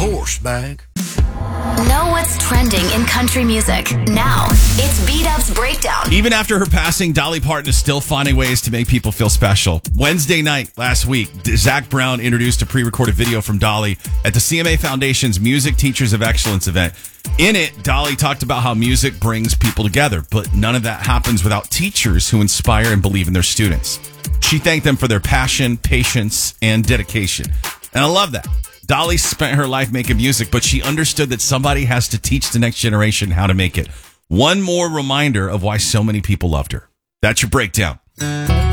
horse bag. Know what's trending in country music. Now, it's B-Dub's Breakdown. Even after her passing, Dolly Parton is still finding ways to make people feel special. Wednesday night last week, Zach Brown introduced a pre-recorded video from Dolly at the CMA Foundation's Music Teachers of Excellence event. In it, Dolly talked about how music brings people together, but none of that happens without teachers who inspire and believe in their students. She thanked them for their passion, patience, and dedication. And I love that. Dolly spent her life making music, but she understood that somebody has to teach the next generation how to make it. One more reminder of why so many people loved her. That's your breakdown.